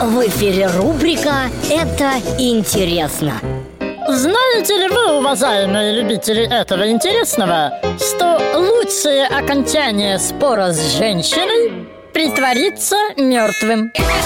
В эфире рубрика «Это интересно». Знаете ли вы, уважаемые любители этого интересного, что лучшее окончание спора с женщиной — притвориться мертвым?